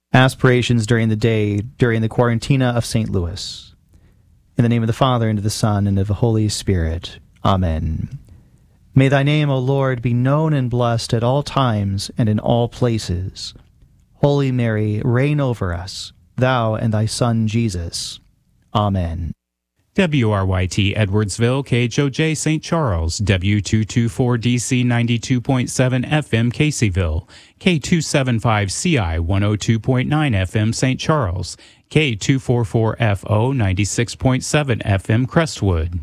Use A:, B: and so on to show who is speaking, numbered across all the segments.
A: Aspirations during the day, during the Quarantina of St. Louis. In the name of the Father, and of the Son, and of the Holy Spirit. Amen. May thy name, O Lord, be known and blessed at all times and in all places. Holy Mary, reign over us, thou and thy Son Jesus. Amen.
B: WRYT Edwardsville, KHOJ St. Charles, W224DC 92.7 FM Caseyville, K275CI 102.9 FM St. Charles, K244FO 96.7 FM Crestwood.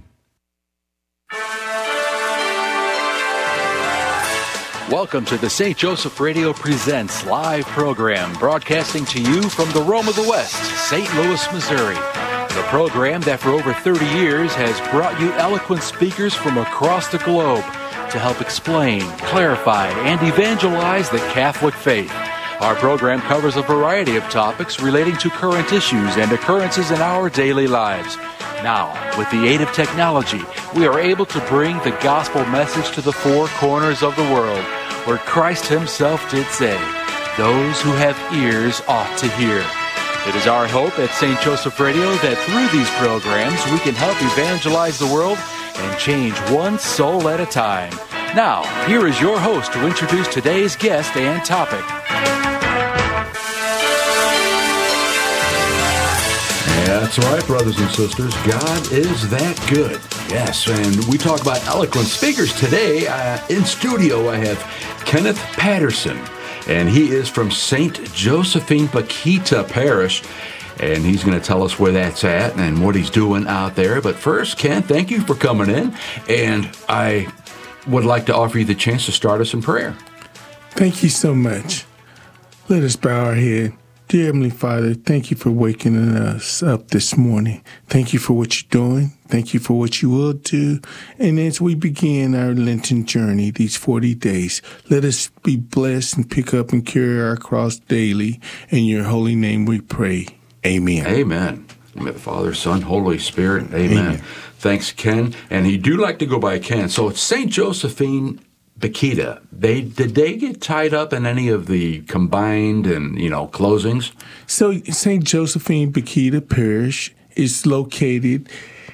C: Welcome to the St. Joseph Radio Presents live program, broadcasting to you from the Rome of the West, St. Louis, Missouri. The program that for over 30 years has brought you eloquent speakers from across the globe to help explain, clarify, and evangelize the Catholic faith. Our program covers a variety of topics relating to current issues and occurrences in our daily lives. Now, with the aid of technology, we are able to bring the gospel message to the four corners of the world, where Christ himself did say, "Those who have ears ought to hear." It is our hope at St. Joseph Radio that through these programs we can help evangelize the world and change one soul at a time. Now, here is your host to introduce today's guest and topic.
D: That's right, brothers and sisters. God is that good. Yes, and we talk about eloquent speakers today. In studio, I have Kenneth Patterson, and he is from St. Josephine Bakhita Parish, and he's going to tell us where that's at and what he's doing out there. But first, Ken, thank you for coming in, and I would like to offer you the chance to start us in prayer.
E: Thank you so much. Let us bow our head. Dear Heavenly Father, thank you for waking us up this morning. Thank you for what you're doing. Thank you for what you will do. And as we begin our Lenten journey, these 40 days, let us be blessed and pick up and carry our cross daily. In your holy name we pray. Amen.
D: Amen. In the name of the Father, Son, Holy Spirit. Amen. Thanks, Ken. And he do like to go by Ken. So it's St. Josephine Bakhita. Did they get tied up in any of the combined and, closings?
E: So St. Josephine Bakhita Parish is located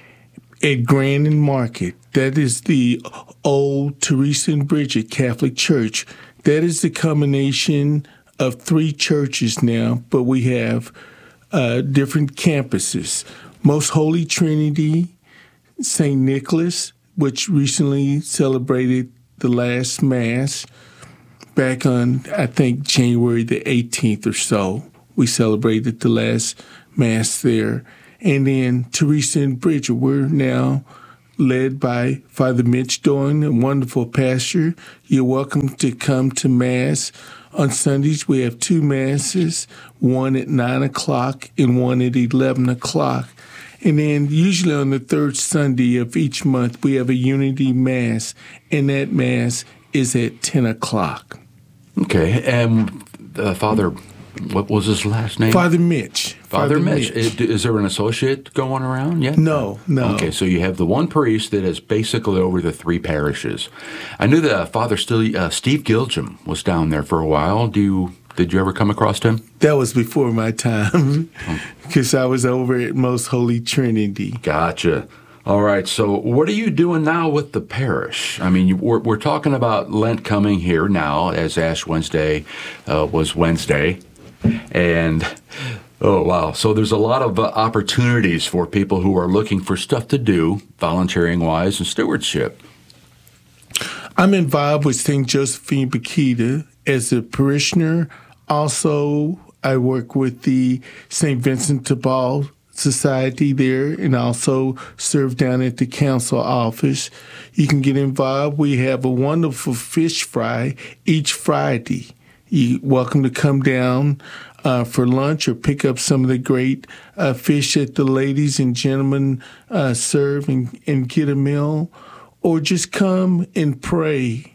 E: at Grandin Market. That is the old Teresa and Bridget Catholic Church. That is the combination of three churches now, but we have different campuses. Most Holy Trinity, St. Nicholas, which recently celebrated the last Mass back on, I think, January the 18th or so. We celebrated the last Mass there. And then Teresa and Bridget, we're now led by Father Mitch Doyne, a wonderful pastor. You're welcome to come to Mass. On Sundays, we have two Masses, one at 9 o'clock and one at 11 o'clock. And then usually on the third Sunday of each month, we have a Unity Mass, and that Mass is at 10 o'clock.
D: Okay, and Father, what was his last name?
E: Father Mitch.
D: Father Mitch. Is there an associate going around yet?
E: No.
D: Okay, so you have the one priest that is basically over the three parishes. I knew that Father Steve Gilgem was down there for a while. Did you ever come across him?
E: That was before my time, because I was over at Most Holy Trinity.
D: Gotcha. All right, so what are you doing now with the parish? I mean, we're talking about Lent coming here now, as Ash Wednesday was Wednesday. And, oh, wow. So there's a lot of opportunities for people who are looking for stuff to do, volunteering-wise, and stewardship.
E: I'm involved with St. Josephine Bakhita as a parishioner. Also, I work with the St. Vincent de Paul Society there and also serve down at the council office. You can get involved. We have a wonderful fish fry each Friday. You're welcome to come down for lunch or pick up some of the great fish that the ladies and gentlemen serve and get a meal, or just come and pray.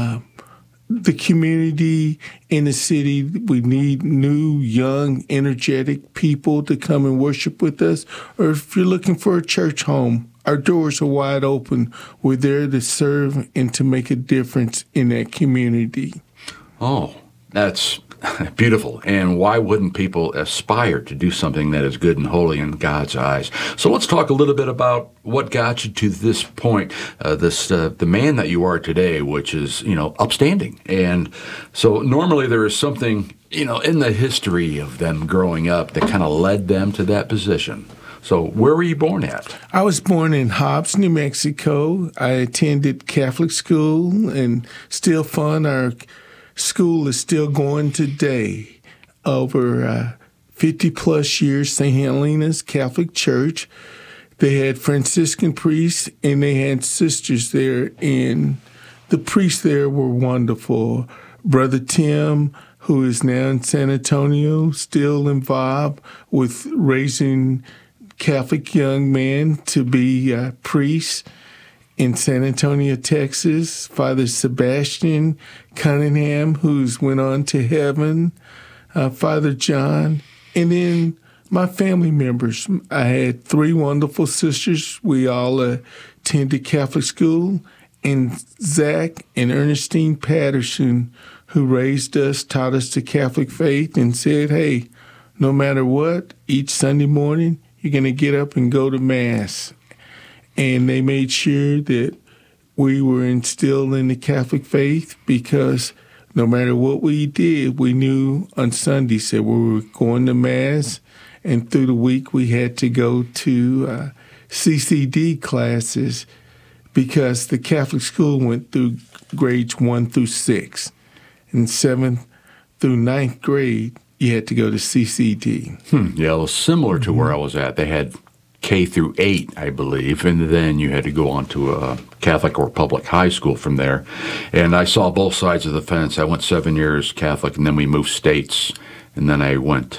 E: The community in the city, we need new, young, energetic people to come and worship with us. Or if you're looking for a church home, our doors are wide open. We're there to serve and to make a difference in that community.
D: Oh, that's Beautiful. And why wouldn't people aspire to do something that is good and holy in God's eyes? So let's talk a little bit about what got you to this point, the man that you are today, which is, upstanding. And so normally there is something, in the history of them growing up that kind of led them to that position. So where were you born at?
E: I was born in Hobbs, New Mexico. I attended Catholic school, and still fun. Our school is still going today. Over 50-plus years, St. Helena's Catholic Church. They had Franciscan priests, and they had sisters there, and the priests there were wonderful. Brother Tim, who is now in San Antonio, still involved with raising Catholic young men to be priests in San Antonio, Texas. Father Sebastian Cunningham, who's went on to heaven. Father John. And then my family members. I had 3 wonderful sisters. We all attended Catholic school. And Zach and Ernestine Patterson, who raised us, taught us the Catholic faith, and said, hey, no matter what, each Sunday morning, you're going to get up and go to Mass. And they made sure that we were instilled in the Catholic faith, because no matter what we did, we knew on Sundays that we were going to Mass, and through the week we had to go to CCD classes, because the Catholic school went through grades 1 through 6. In 7th through 9th grade, you had to go to CCD.
D: Yeah, well, similar to where I was at. They had K through 8, I believe, and then you had to go on to a Catholic or public high school from there. And I saw both sides of the fence. I went 7 years Catholic, and then we moved states, and then I went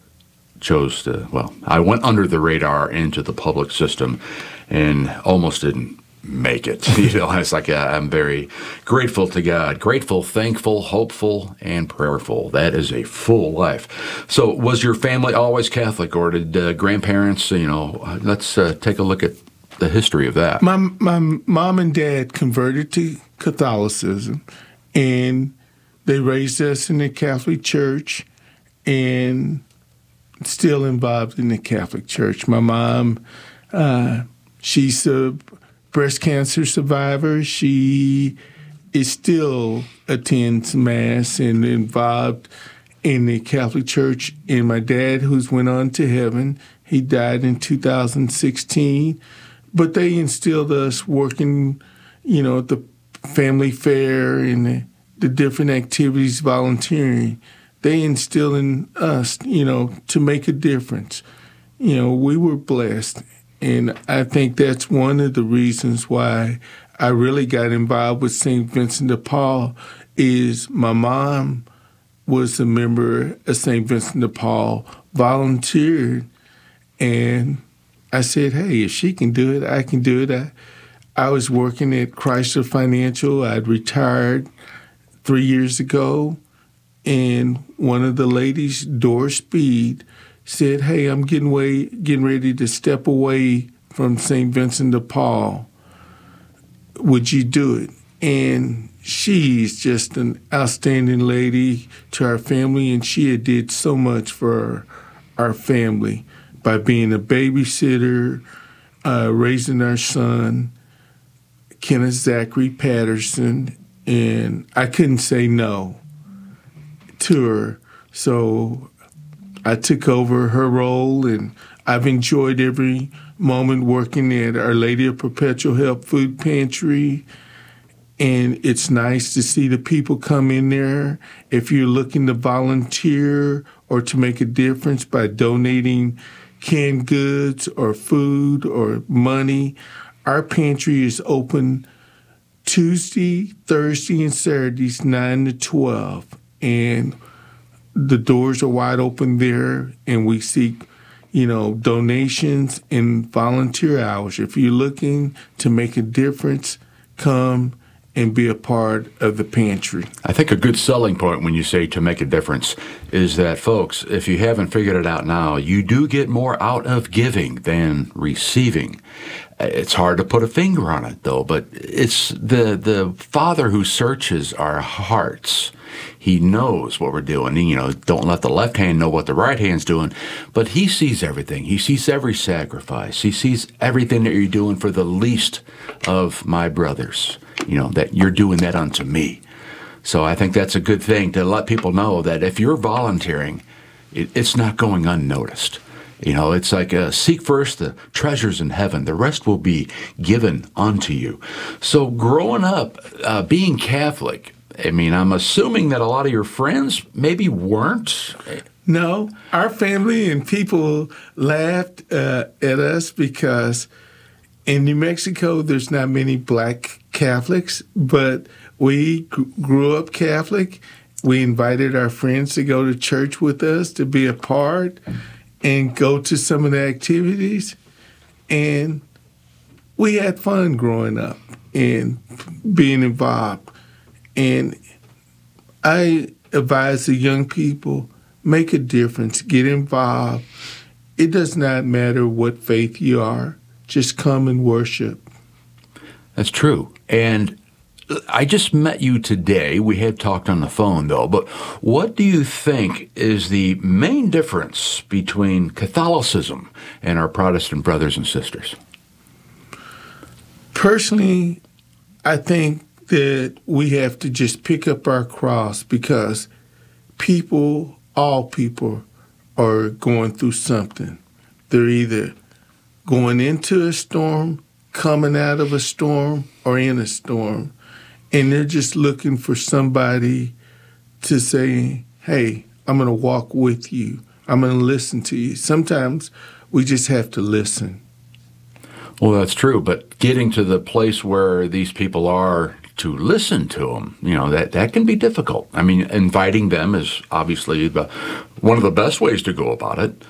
D: under the radar into the public system and almost didn't make it. It's like I'm very grateful to God. Grateful, thankful, hopeful, and prayerful. That is a full life. So was your family always Catholic, or did grandparents, let's take a look at the history of that.
E: My mom and dad converted to Catholicism, and they raised us in the Catholic Church, and still involved in the Catholic Church. My mom, she's a breast cancer survivor. She still attends Mass and involved in the Catholic Church. And my dad, who's went on to heaven, he died in 2016. But they instilled us working, at the family fair and the different activities, volunteering. They instilled in us, to make a difference. We were blessed. And I think that's one of the reasons why I really got involved with St. Vincent de Paul is my mom was a member of St. Vincent de Paul, volunteered, and I said, hey, if she can do it, I can do it. I was working at Chrysler Financial. I'd retired 3 years ago, and one of the ladies, Doris Speed, said, hey, I'm getting ready to step away from St. Vincent de Paul. Would you do it? And she's just an outstanding lady to our family, and she had did so much for our family by being a babysitter, raising our son, Kenneth Zachary Patterson, and I couldn't say no to her. So I took over her role, and I've enjoyed every moment working at Our Lady of Perpetual Help Food Pantry. And it's nice to see the people come in there. If you're looking to volunteer or to make a difference by donating canned goods or food or money, our pantry is open Tuesday, Thursday, and Saturdays, 9 to 12. And the doors are wide open there, and we seek, donations and volunteer hours. If you're looking to make a difference, come and be a part of the pantry.
D: I think a good selling point when you say to make a difference is that, folks, if you haven't figured it out now, you do get more out of giving than receiving. It's hard to put a finger on it, though, but it's the Father who searches our hearts. He knows what we're doing. Don't let the left hand know what the right hand's doing. But he sees everything. He sees every sacrifice. He sees everything that you're doing for the least of my brothers, that you're doing that unto me. So I think that's a good thing to let people know that if you're volunteering, it's not going unnoticed. It's like seek first the treasures in heaven. The rest will be given unto you. So growing up, being Catholic, I'm assuming that a lot of your friends maybe weren't.
E: No, our family and people laughed at us because in New Mexico, there's not many black Catholics, but we grew up Catholic. We invited our friends to go to church with us, to be a part and go to some of the activities. And we had fun growing up and being involved. And I advise the young people, make a difference, get involved. It does not matter what faith you are. Just come and worship.
D: That's true. And I just met you today. We had talked on the phone, though. But what do you think is the main difference between Catholicism and our Protestant brothers and sisters?
E: Personally, I think that we have to just pick up our cross because all people are going through something. They're either going into a storm, coming out of a storm, or in a storm. And they're just looking for somebody to say, hey, I'm going to walk with you. I'm going to listen to you. Sometimes we just have to listen.
D: Well, that's true. But getting to the place where these people are to listen to them, that can be difficult. Inviting them is obviously one of the best ways to go about it,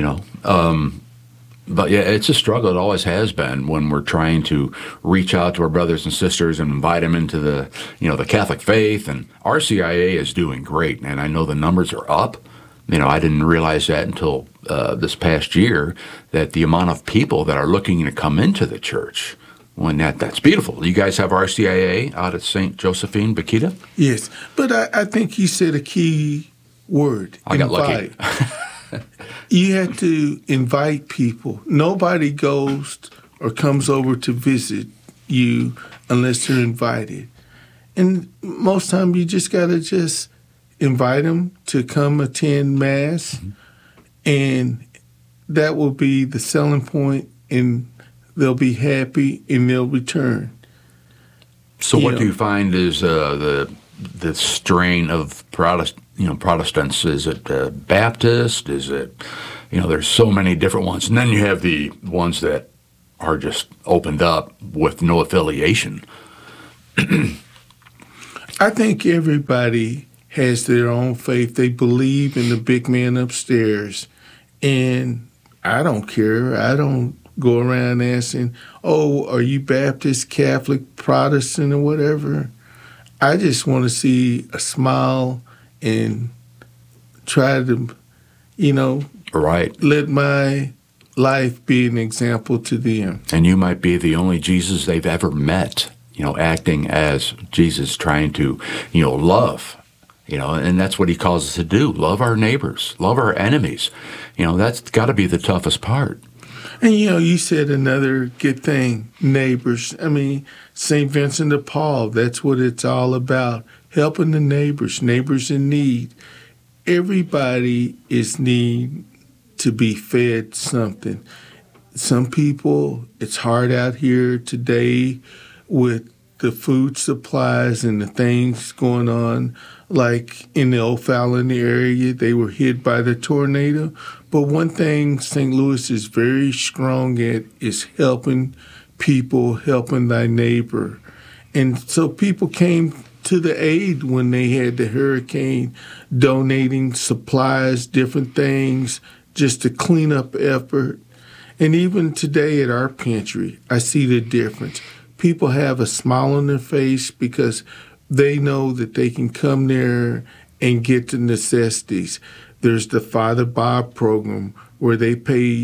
D: But yeah, it's a struggle. It always has been when we're trying to reach out to our brothers and sisters and invite them into the Catholic faith. And RCIA is doing great, and I know the numbers are up. I didn't realize that until this past year, that the amount of people that are looking to come into the church. Well, that's beautiful. You guys have RCIA out at St. Josephine, Bakita?
E: Yes, but I think you said a key word.
D: I got lucky.
E: You have to invite people. Nobody goes or comes over to visit you unless they're invited. And most time you just got to just invite them to come attend Mass, and that will be the selling point, and they'll be happy and they'll return.
D: So what do you find is the strain of Protestants? Is it Baptist? Is it, there's so many different ones. And then you have the ones that are just opened up with no affiliation.
E: I think everybody has their own faith. They believe in the big man upstairs. And I don't care. I don't go around asking, oh, are you Baptist, Catholic, Protestant, or whatever? I just want to see a smile and try to,
D: right,
E: let my life be an example to them.
D: And you might be the only Jesus they've ever met, acting as Jesus, trying to, love, and that's what he calls us to do. Love our neighbors, love our enemies. That's got to be the toughest part.
E: And, you said another good thing, neighbors. St. Vincent de Paul, that's what it's all about, helping the neighbors in need. Everybody is need to be fed something. Some people, it's hard out here today with the food supplies and the things going on. Like in the O'Fallon area, they were hit by the tornado. But one thing St. Louis is very strong at is helping people, helping thy neighbor. And so people came to the aid when they had the hurricane, donating supplies, different things, just a cleanup effort. And even today at our pantry, I see the difference. People have a smile on their face because they know that they can come there and get the necessities. There's the Father Bob program where they pay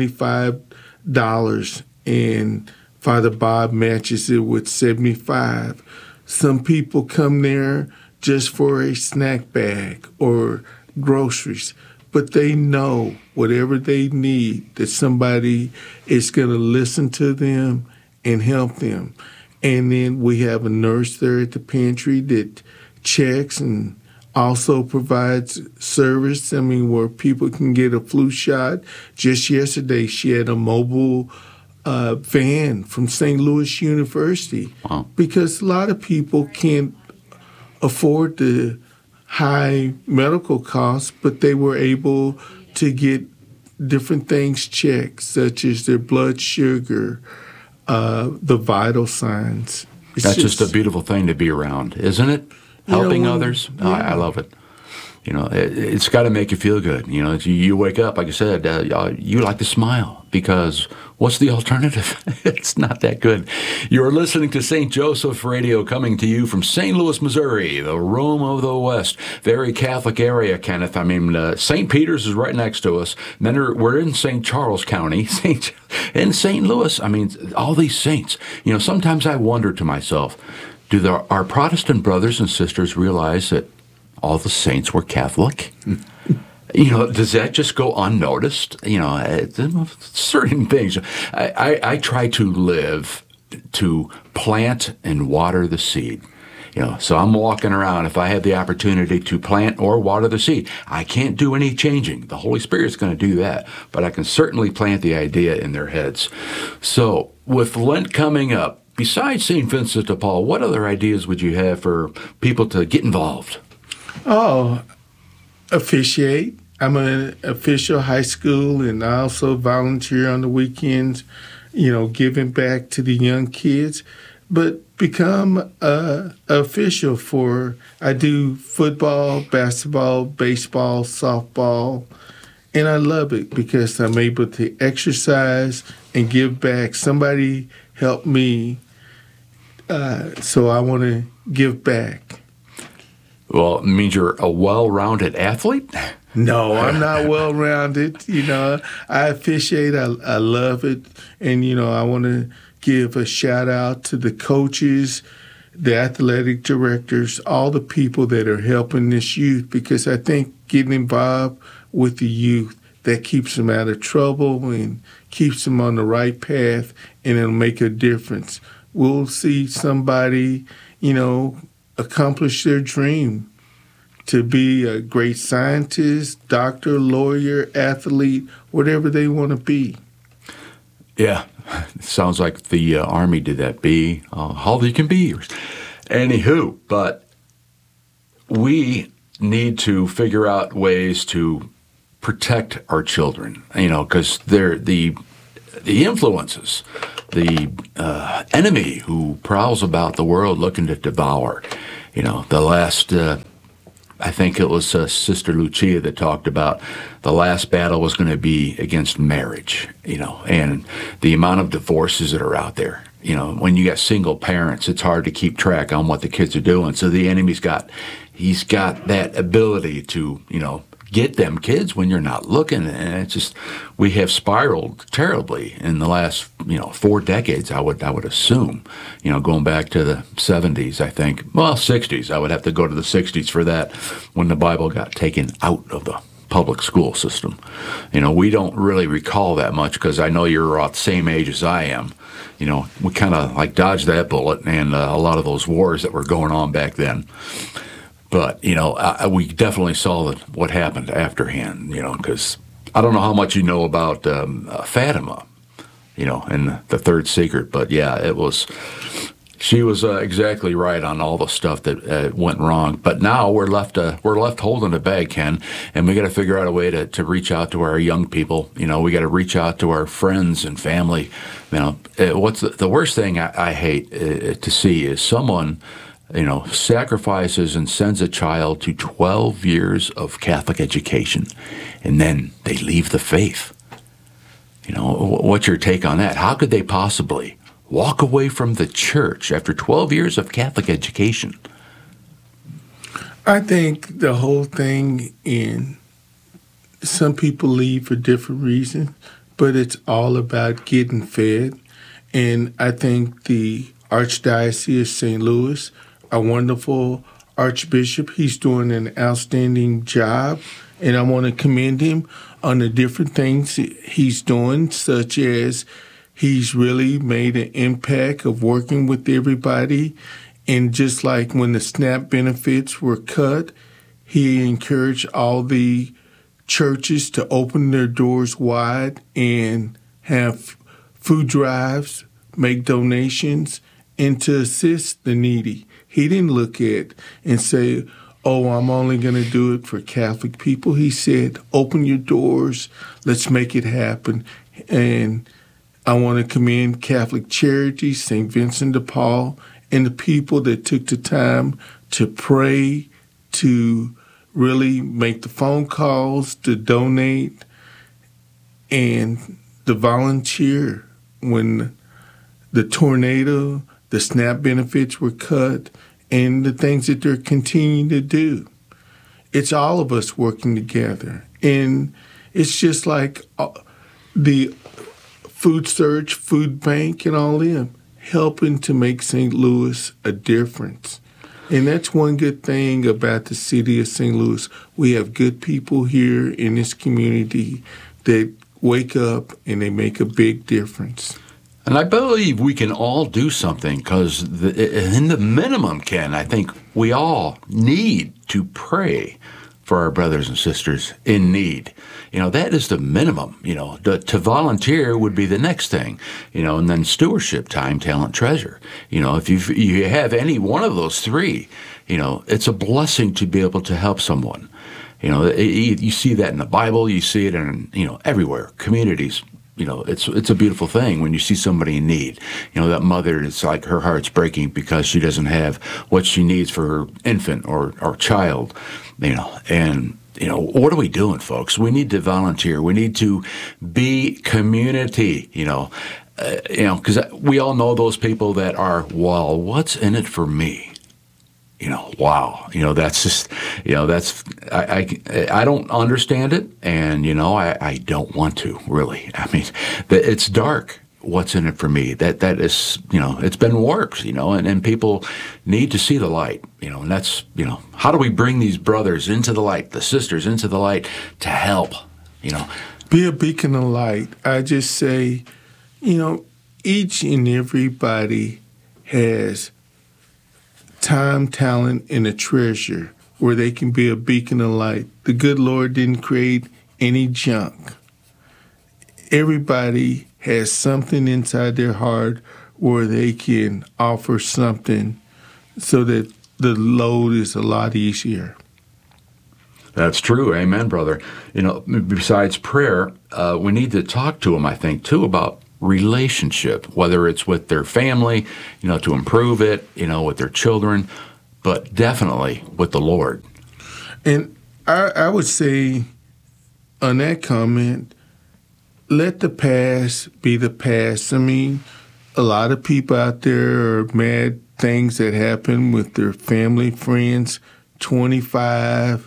E: $25 and Father Bob matches it with $75. Some people come there just for a snack bag or groceries, but they know whatever they need, that somebody is going to listen to them and help them. And then we have a nurse there at the pantry that checks and also provides service, where people can get a flu shot. Just yesterday, she had a mobile van from St. Louis University.
D: Wow.
E: Because a lot of people can't afford the high medical costs, but they were able to get different things checked, such as their blood sugar, the vital signs.
D: That's just a beautiful thing to be around, isn't it? Helping others.
E: Yeah.
D: I love it. It's got to make you feel good. You wake up, like I said, you like to smile, because what's the alternative? It's not that good. You're listening to St. Joseph Radio, coming to you from St. Louis, Missouri, the Rome of the West. Very Catholic area, Kenneth. St. Peter's is right next to us. And then we're in St. Charles County, in St. Louis. All these saints. Sometimes I wonder to myself, do our Protestant brothers and sisters realize that all the saints were Catholic? Does that just go unnoticed? Certain things. I try to live to plant and water the seed. So I'm walking around. If I have the opportunity to plant or water the seed, I can't do any changing. The Holy Spirit's going to do that, but I can certainly plant the idea in their heads. So with Lent coming up, besides St. Vincent de Paul, what other ideas would you have for people to get involved?
E: Oh, officiate. I'm an official high school, and I also volunteer on the weekends, giving back to the young kids. But become an official I do football, basketball, baseball, softball, and I love it because I'm able to exercise and give back. Somebody helped me, so I want to give back.
D: Well, it means you're a well-rounded athlete?
E: No, I'm not well-rounded. I officiate. I love it. And, I want to give a shout-out to the coaches, the athletic directors, all the people that are helping this youth, because I think getting involved with the youth, that keeps them out of trouble and keeps them on the right path, and it'll make a difference. We'll see somebody, accomplish their dream to be a great scientist, doctor, lawyer, athlete, whatever they want to be.
D: Yeah, it sounds like the Army did that. Be all you can be. Anywho, but we need to figure out ways to protect our children, because they're the influences, the enemy who prowls about the world looking to devour. The last, I think it was Sister Lucia that talked about the last battle was going to be against marriage, and the amount of divorces that are out there. When you got single parents, it's hard to keep track on what the kids are doing. So the enemy's got that ability to, get them kids when you're not looking. And it's just, we have spiraled terribly in the last, 4 decades, I would assume, going back to the 70s, I think. Well, 60s. I would have to go to the 60s for that, when the Bible got taken out of the public school system. We don't really recall that much, because I know you're about the same age as I am. We kind of dodged that bullet and a lot of those wars that were going on back then. But, we definitely saw what happened afterhand, because I don't know how much you know about Fatima, and the third secret. But, yeah, she was exactly right on all the stuff that went wrong. But now we're left holding the bag, Ken, and we got to figure out a way to reach out to our young people. We got to reach out to our friends and family. What's the worst thing I hate to see is someone sacrifices and sends a child to 12 years of Catholic education, and then they leave the faith. What's your take on that? How could they possibly walk away from the church after 12 years of Catholic education?
E: I think the whole thing, some people leave for different reasons, but it's all about getting fed. And I think the Archdiocese of St. Louis, a wonderful Archbishop. He's doing an outstanding job, and I want to commend him on the different things he's doing, such as he's really made an impact of working with everybody. And just like when the SNAP benefits were cut, he encouraged all the churches to open their doors wide and have food drives, make donations, and to assist the needy. He didn't look at and say, oh, I'm only going to do it for Catholic people. He said, open your doors, let's make it happen. And I want to commend Catholic Charities, St. Vincent de Paul, and the people that took the time to pray, to really make the phone calls, to donate, and to volunteer when the tornado, the SNAP benefits were cut, and the things that they're continuing to do. It's all of us working together. And it's just like the Food Search, Food Bank, and all them helping to make St. Louis a difference. And that's one good thing about the city of St. Louis. We have good people here in this community that wake up and they make a big difference.
D: And I believe we can all do something because in the minimum, Ken, I think we all need to pray for our brothers and sisters in need. You know, that is the minimum. You know, to volunteer would be the next thing. You know, and then stewardship, time, talent, treasure. You know, if you have any one of those three, you know, it's a blessing to be able to help someone. You know, you see that in the Bible. You see it in, you know, everywhere, communities. You know, it's a beautiful thing when you see somebody in need. You know, that mother, it's like her heart's breaking because she doesn't have what she needs for her infant or child, you know. And, you know, what are we doing, folks? We need to volunteer. We need to be community, you know, because we all know those people that are, well, what's in it for me? You know, wow. You know, that's just, you know, that's, I don't understand it. And, you know, I don't want to, really. I mean, it's dark. What's in it for me? That is, you know, it's been worked, you know, and people need to see the light, you know, and that's, you know, how do we bring these brothers into the light, the sisters into the light to help, you know?
E: Be a beacon of light. I just say, you know, each and everybody has time, talent, and a treasure where they can be a beacon of light. The good Lord didn't create any junk. Everybody has something inside their heart where they can offer something so that the load is a lot easier.
D: That's true. Amen, brother. You know, besides prayer, we need to talk to them, I think, too, about relationship, whether it's with their family, you know, to improve it, you know, with their children, but definitely with the Lord.
E: And I would say on that comment, let the past be the past. I mean, a lot of people out there are mad things that happen with their family, friends, 25,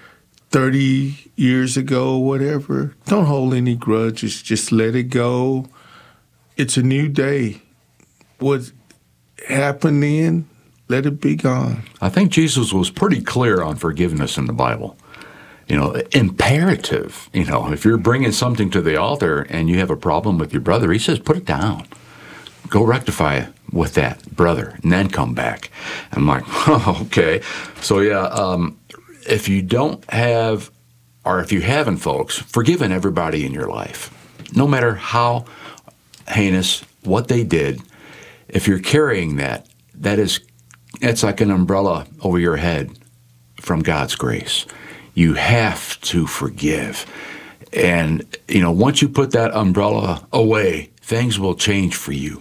E: 30 years ago, whatever. Don't hold any grudges. Just let it go. It's a new day. What happened then, let it be gone.
D: I think Jesus was pretty clear on forgiveness in the Bible. You know, imperative. You know, if you're bringing something to the altar and you have a problem with your brother, he says, put it down. Go rectify with that brother and then come back. I'm like, oh, okay. So, yeah, if you don't have, or if you haven't, folks, forgiven everybody in your life, no matter how heinous what they did, if you're carrying that, it's like an umbrella over your head from God's grace. You have to forgive. And, you know, once you put that umbrella away, things will change for you.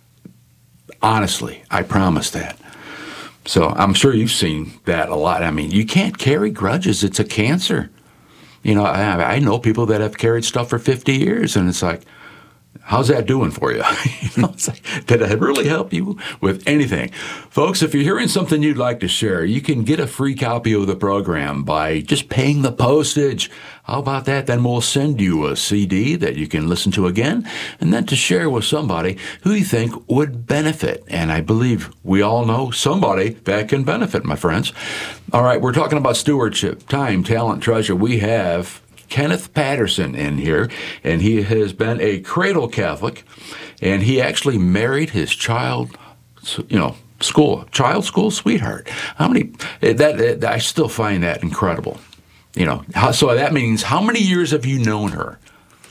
D: Honestly, I promise that. So I'm sure you've seen that a lot. I mean, you can't carry grudges. It's a cancer. You know, I know people that have carried stuff for 50 years, and it's like, How's that doing for you? It's like, did it really help you with anything? Folks, if you're hearing something you'd like to share, you can get a free copy of the program by just paying the postage. How about that? Then we'll send you a CD that you can listen to again, and then to share with somebody who you think would benefit. And I believe we all know somebody that can benefit, my friends. All right, we're talking about stewardship, time, talent, treasure. We have Kenneth Patterson in here, and he has been a cradle Catholic, and he actually married his child school sweetheart. How many? I still find that incredible. So that means how many years have you known her?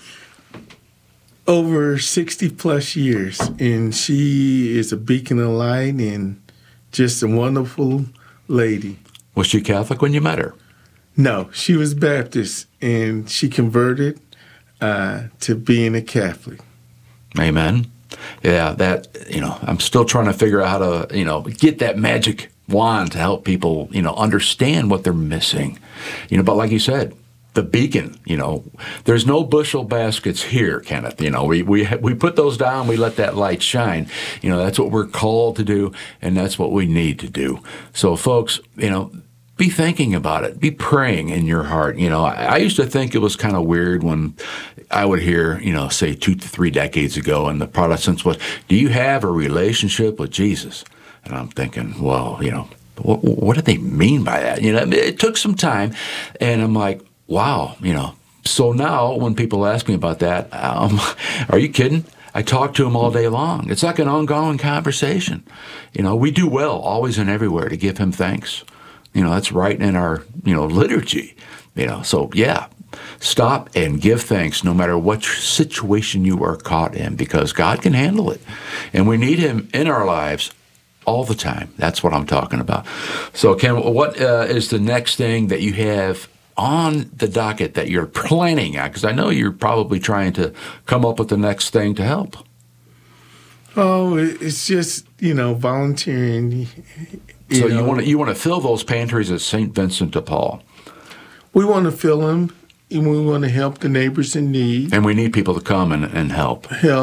E: Over 60 plus years, and she is a beacon of light and just a wonderful lady.
D: Was she Catholic when you met her?
E: No, she was Baptist, and she converted to being a Catholic. Amen.
D: Yeah, I'm still trying to figure out how to, get that magic wand to help people, understand what they're missing. But like you said, the beacon, there's no bushel baskets here, Kenneth. We put those down, we let that light shine. That's what we're called to do, and that's what we need to do. So, folks, be thinking about it. Be praying in your heart. I used to think it was kind of weird when I would hear, say 2 to 3 decades ago, and the Protestants was, do you have a relationship with Jesus? And I'm thinking, well, what do they mean by that? It took some time, and I'm like, wow, So now when people ask me about that, are you kidding? I talk to them all day long. It's like an ongoing conversation. We do well always and everywhere to give him thanks. That's right in our, liturgy. So yeah, stop and give thanks no matter what situation you are caught in, because God can handle it. And we need him in our lives all the time. That's what I'm talking about. So Ken, what is the next thing that you have on the docket that you're planning on? Because I know you're probably trying to come up with the next thing to help.
E: Oh, it's just, volunteering.
D: So you want to fill those pantries at St. Vincent de Paul?
E: We want to fill them, and we want to help the neighbors in need.
D: And we need people to come and help.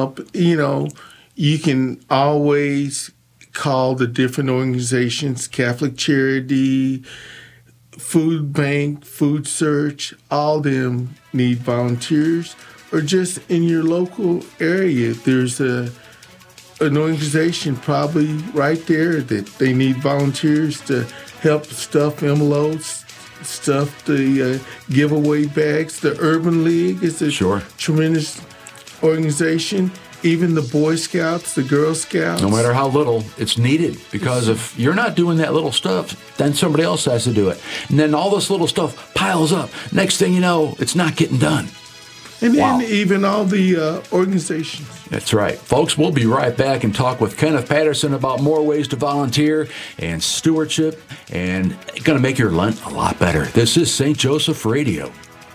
D: You can always call the different organizations, Catholic Charity, Food Bank, Food Search. All of them need volunteers. Or just in your local area, there's an organization probably right there that they need volunteers to help stuff envelopes, stuff the giveaway bags. The Urban League is a tremendous organization. Even the Boy Scouts, the Girl Scouts. No matter how little, it's needed, because if you're not doing that little stuff, then somebody else has to do it. And then all this little stuff piles up. Next thing you know, it's not getting done.
E: And then even all the organizations.
D: That's right. Folks, we'll be right back and talk with Kenneth Patterson about more ways to volunteer and stewardship, and going to make your Lent a lot better. This is St. Joseph Radio.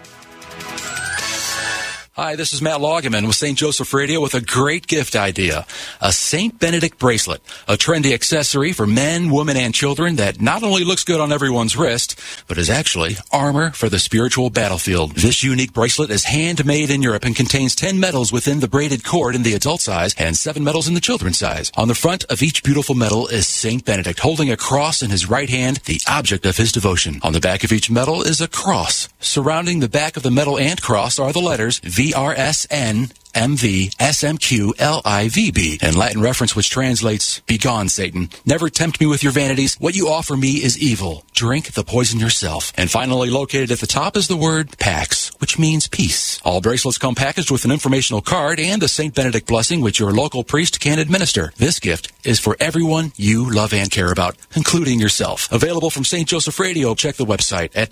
F: Hi, this is Matt Loggeman with St. Joseph Radio with a great gift idea. A St. Benedict bracelet, a trendy accessory for men, women, and children that not only looks good on everyone's wrist, but is actually armor for the spiritual battlefield. This unique bracelet is handmade in Europe and contains 10 medals within the braided cord in the adult size and 7 medals in the children's size. On the front of each beautiful medal is St. Benedict holding a cross in his right hand, the object of his devotion. On the back of each medal is a cross. Surrounding the back of the medal and cross are the letters VRSN MV SMQ LIVB, in Latin reference which translates, "Begone, Satan. Never tempt me with your vanities. What you offer me is evil. Drink the poison yourself." And finally, located at the top is the word Pax, which means peace. All bracelets come packaged with an informational card and a St. Benedict blessing which your local priest can administer. This gift is for everyone you love and care about, including yourself. Available from St. Joseph Radio. Check the website at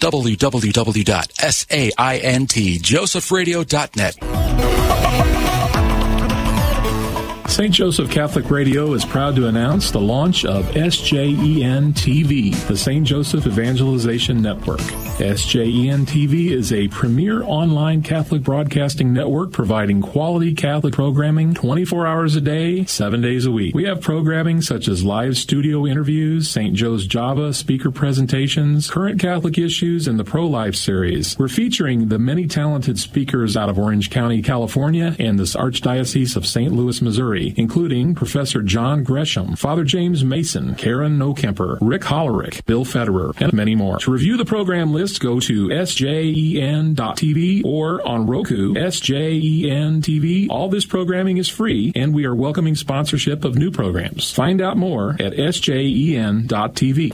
F: www.saintjosephradio.net.
G: St. Joseph Catholic Radio is proud to announce the launch of SJEN TV, the St. Joseph Evangelization Network. SJEN TV is a premier online Catholic broadcasting network providing quality Catholic programming 24 hours a day, 7 days a week. We have programming such as live studio interviews, St. Joe's Java speaker presentations, current Catholic issues, and the Pro-Life series. We're featuring the many talented speakers out of Orange County, California, and this Archdiocese of St. Louis, Missouri, including Professor John Gresham, Father James Mason, Karen Nokemper, Rick Hollerick, Bill Federer, and many more. To review the program list, go to sjen.tv or on Roku, SJEN TV. All this programming is free, and we are welcoming sponsorship of new programs. Find out more at sjen.tv.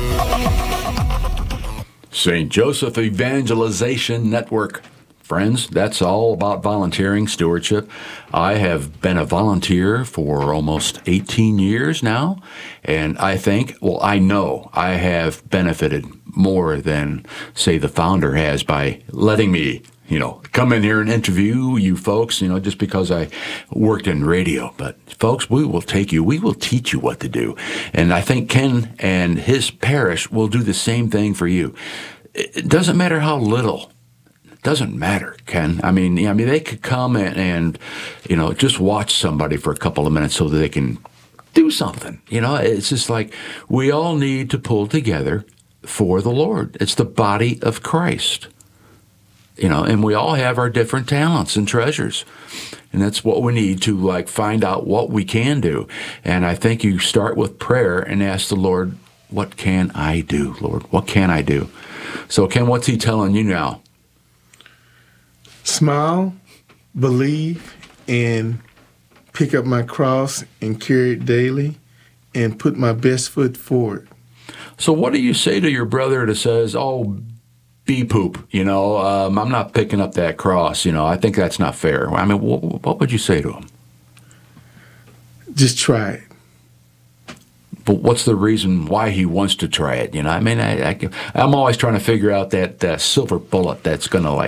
D: St. Joseph Evangelization Network. Friends, that's all about volunteering stewardship. I have been a volunteer for almost 18 years now, and I know I have benefited more than, say, the founder has by letting me, come in here and interview you folks, just because I worked in radio. But folks, we will teach you what to do. And I think Ken and his parish will do the same thing for you. It doesn't matter how little. Doesn't matter, Ken. I mean, they could come and just watch somebody for a couple of minutes so that they can do something. It's just like we all need to pull together for the Lord. It's the body of Christ. And we all have our different talents and treasures. And that's what we need to find out what we can do. And I think you start with prayer and ask the Lord, what can I do, Lord? What can I do? So, Ken, what's he telling you now?
E: Smile, believe, and pick up my cross and carry it daily and put my best foot forward.
D: So what do you say to your brother that says, oh, B-poop, I'm not picking up that cross, I think that's not fair. I mean, what would you say to him?
E: Just try it.
D: But what's the reason why he wants to try it? I'm always trying to figure out that silver bullet that's going to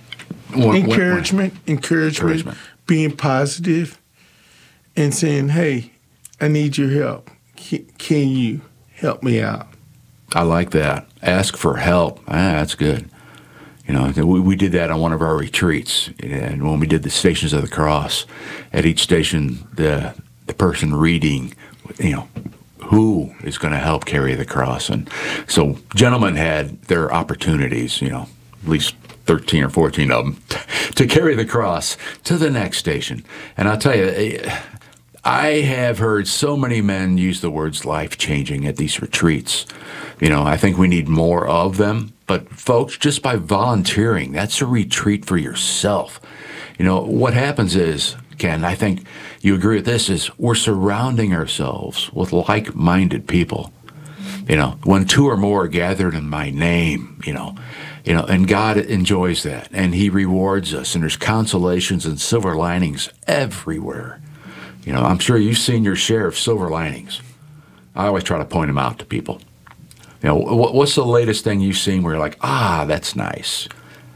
D: Encouragement.
E: Being positive and saying, hey, I need your help. Can you help me out?
D: I like that. Ask for help. That's good. We did that on one of our retreats. And when we did the Stations of the Cross, at each station, the person reading, who is going to help carry the cross. And so gentlemen had their opportunities, at least 13 or 14 of them, to carry the cross to the next station. And I'll tell you, I have heard so many men use the words life-changing at these retreats. I think we need more of them. But folks, just by volunteering, that's a retreat for yourself. What happens is, Ken, I think you agree with this, is we're surrounding ourselves with like-minded people. When two or more are gathered in my name, and God enjoys that, and he rewards us, and there's consolations and silver linings everywhere. I'm sure you've seen your share of silver linings. I always try to point them out to people. What's the latest thing you've seen where you're like, that's nice?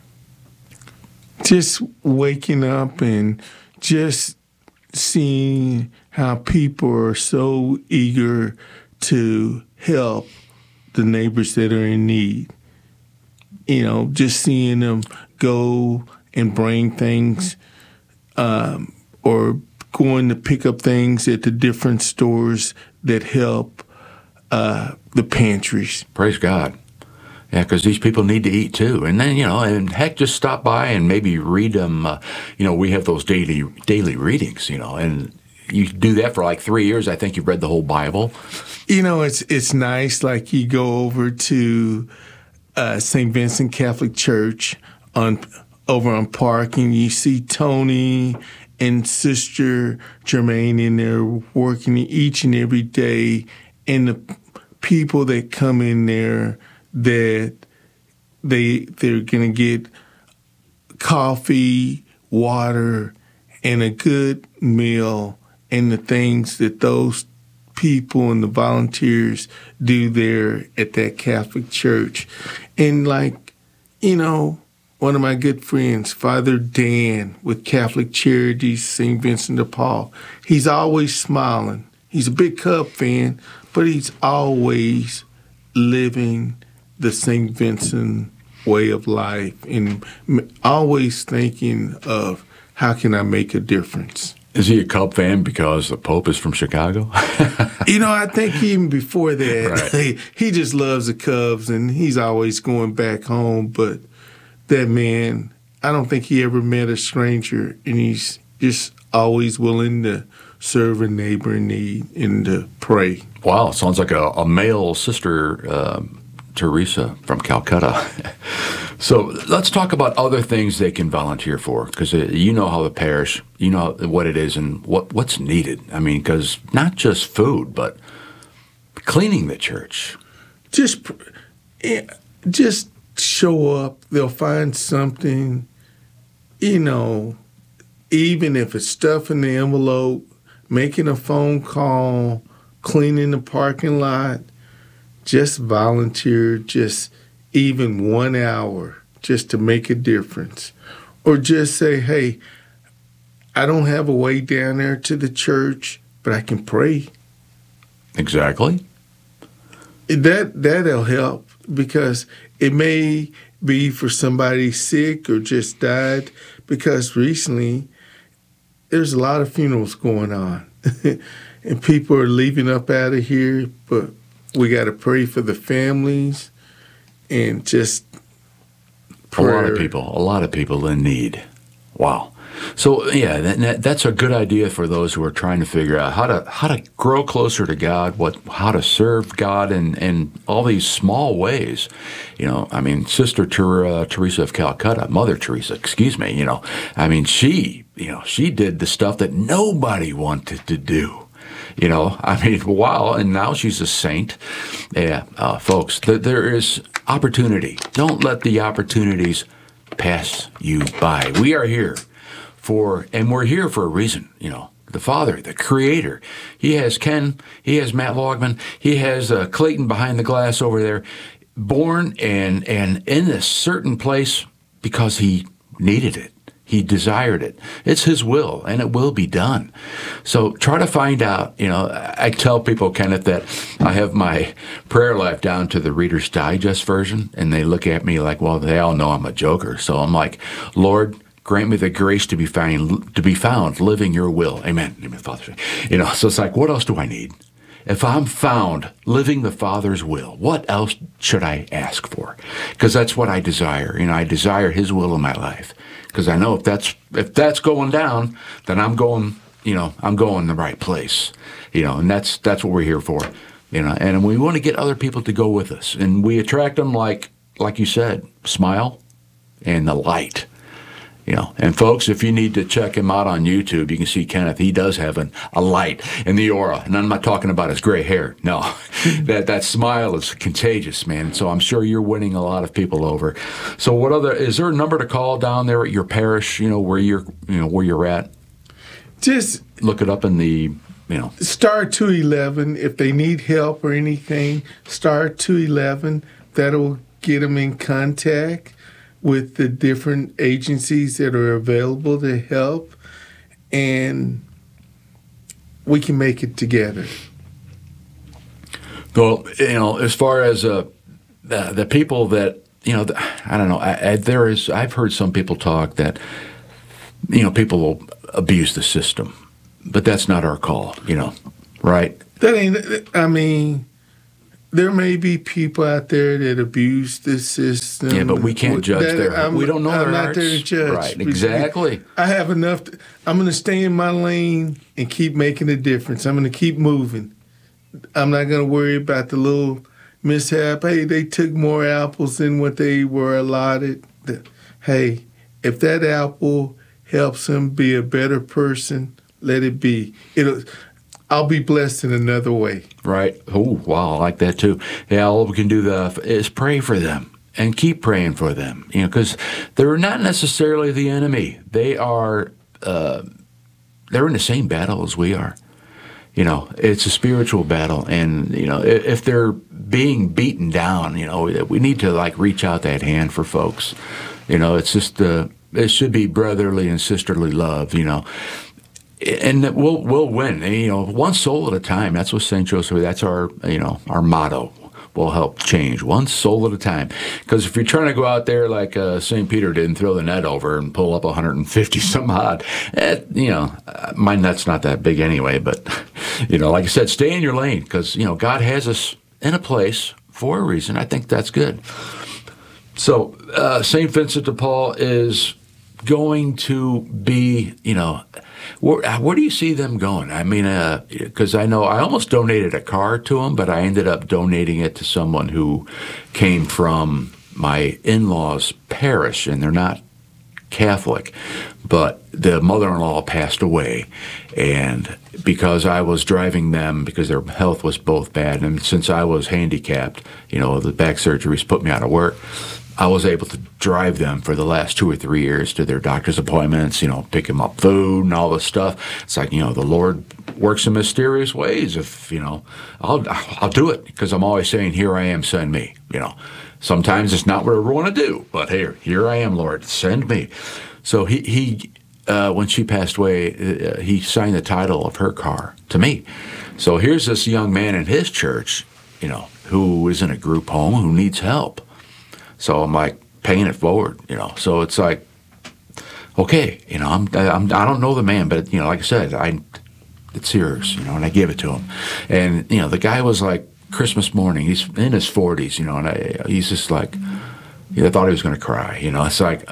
E: Just waking up and just seeing how people are so eager to help the neighbors that are in need. Just seeing them go and bring things or going to pick up things at the different stores that help the pantries.
D: Praise God. Yeah, because these people need to eat too. And then, and heck, just stop by and maybe read them. We have those daily readings, and you do that for 3 years. I think you've read the whole Bible.
E: It's nice. You go over to St. Vincent Catholic Church over on Park, and you see Tony and Sister Germaine in there working each and every day, and the people that come in there that they're gonna get coffee, water, and a good meal, and the things that those people and the volunteers do there at that Catholic church. And one of my good friends, Father Dan with Catholic Charities, St. Vincent de Paul, he's always smiling. He's a big Cub fan, but he's always living the St. Vincent way of life and always thinking of how can I make a difference.
D: Is he a Cub fan because the Pope is from Chicago?
E: I think even before that,
D: right.
E: he just loves the Cubs, and he's always going back home. But that man, I don't think he ever met a stranger, and he's just always willing to serve a neighbor in need and to pray.
D: Wow, sounds like a male Sister Teresa from Calcutta. So let's talk about other things they can volunteer for, because you know how the parish, you know what it is and what's needed. I mean, because not just food, but cleaning the church.
E: Just show up. They'll find something, even if it's stuff in the envelope, making a phone call, cleaning the parking lot. Just volunteer, just even 1 hour, just to make a difference. Or just say, hey, I don't have a way down there to the church, but I can pray.
D: Exactly.
E: That'll help, because it may be for somebody sick or just died, because recently there's a lot of funerals going on. And people are leaving up out of here, but we got to pray for the families and just prayer.
D: A lot of people in need. Wow. So yeah, that's a good idea for those who are trying to figure out how to grow closer to God, how to serve God in all these small ways. Sister Teresa of Calcutta, Mother Teresa, excuse me. She did the stuff that nobody wanted to do. Wow, and now she's a saint. Yeah, folks, there is opportunity. Don't let the opportunities pass you by. We are here we're here for a reason, the Father, the Creator. He has Ken, he has Matt Logman, he has Clayton behind the glass over there, born and in a certain place because he needed it. He desired it. It's his will, and it will be done. So try to find out. I tell people, Kenneth, that I have my prayer life down to the Reader's Digest version, and they look at me like, well, they all know I'm a joker. So I'm like, Lord, grant me the grace to be found living your will. Amen. Amen, Father. So it's like, what else do I need? If I'm found living the Father's will, what else should I ask for? Because that's what I desire. I desire his will in my life. Because I know if that's going down, then I'm going the right place. And that's what we're here for. And we want to get other people to go with us. And we attract them like you said, smile and the light. And folks, if you need to check him out on YouTube, you can see Kenneth. He does have a light in the aura. And I'm not talking about his gray hair. No, that smile is contagious, man. So I'm sure you're winning a lot of people over. So is there a number to call down there at your parish, where you're at?
E: Just
D: look it up in the,
E: Star 211. If they need help or anything, Star 211. That'll get them in contact with the different agencies that are available to help, and we can make it together.
D: Well, as far as the people that, I don't know, I've heard some people talk that, people will abuse the system, but that's not our call, right?
E: There may be people out there that abuse the system.
D: Yeah, but we can't judge we don't know their hearts.
E: I'm not there to judge.
D: Right, exactly.
E: I have enough. I'm going to stay in my lane and keep making a difference. I'm going to keep moving. I'm not going to worry about the little mishap. Hey, they took more apples than what they were allotted. Hey, if that apple helps them be a better person, let it be. I'll be blessed in another way.
D: Right. Oh, wow. I like that too. Yeah, all we can do is pray for them and keep praying for them. Because they're not necessarily the enemy. They are. They're in the same battle as we are. It's a spiritual battle, and if they're being beaten down, we need to reach out that hand for folks. It's just it should be brotherly and sisterly love. And we'll win. One soul at a time. That's what St. Joseph. That's our motto. will help change one soul at a time. Because if you're trying to go out there like St. Peter did and throw the net over and pull up 150 some odd, my net's not that big anyway. But, like I said, stay in your lane because, God has us in a place for a reason. I think that's good. So St. Vincent de Paul is going to be, where do you see them going? I mean, because I know I almost donated a car to them, but I ended up donating it to someone who came from my in-laws' parish, and they're not Catholic, but the mother-in-law passed away, and because I was driving them, because their health was both bad, and since I was handicapped, the back surgeries put me out of work, I was able to drive them for the last 2 or 3 years to their doctor's appointments, pick them up food and all this stuff. It's like, the Lord works in mysterious ways. If, I'll do it because I'm always saying, here I am, send me, Sometimes it's not what I want to do, but here I am, Lord, send me. So he when she passed away, he signed the title of her car to me. So here's this young man in his church, who is in a group home, who needs help. So I'm like paying it forward, So it's like, okay, I don't know the man, but like I said, it's yours, and I give it to him. And the guy was like Christmas morning. He's in his 40s, and he's just like, I thought he was going to cry, It's like,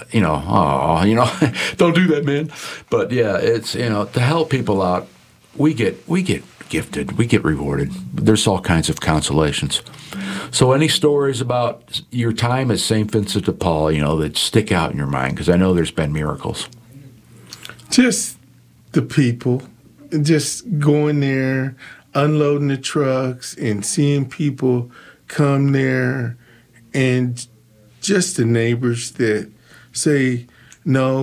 D: don't do that, man. But yeah, it's to help people out. We get gifted, we get rewarded. There's all kinds of consolations. So any stories about your time at St. Vincent de Paul, that stick out in your mind? Because I know there's been miracles.
E: Just the people, just going there, unloading the trucks and seeing people come there, and just the neighbors that say, no,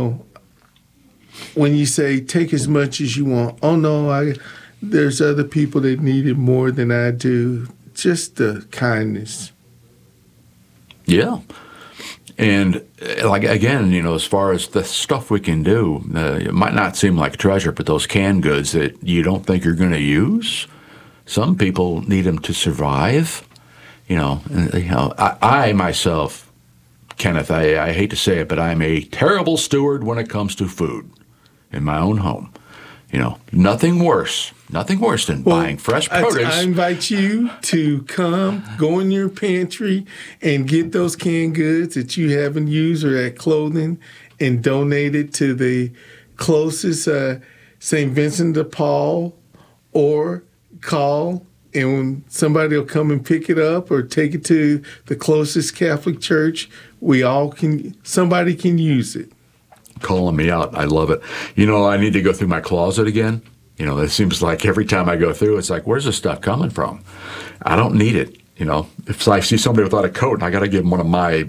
E: when you say take as much as you want, oh no, there's other people that need it more than I do. Just the kindness.
D: Yeah. And again, as far as the stuff we can do, it might not seem like treasure, but those canned goods that you don't think you're going to use, some people need them to survive. I myself, Kenneth, I hate to say it, but I'm a terrible steward when it comes to food in my own home. Nothing worse than buying fresh produce.
E: I invite you to go in your pantry and get those canned goods that you haven't used or that clothing and donate it to the closest St. Vincent de Paul, or call and somebody will come and pick it up, or take it to the closest Catholic church. Somebody can use it.
D: Calling me out. I love it. I need to go through my closet again. It seems like every time I go through, it's like, where's this stuff coming from? I don't need it. If I see somebody without a coat and I got to give them one of my,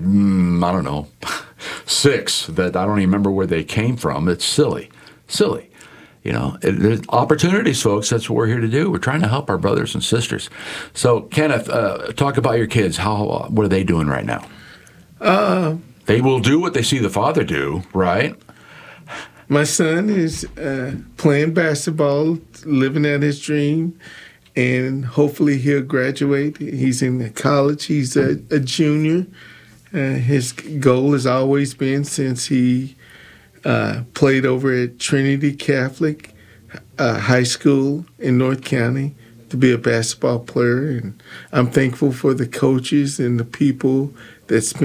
D: 6 that I don't even remember where they came from, it's silly. There's opportunities, folks. That's what we're here to do. We're trying to help our brothers and sisters. So, Kenneth, talk about your kids. What are they doing right now? They will do what they see the father do, right?
E: My son is playing basketball, living out his dream, and hopefully he'll graduate. He's in college. He's a junior. His goal has always been, since he played over at Trinity Catholic High School in North County, to be a basketball player. And I'm thankful for the coaches and the people that spend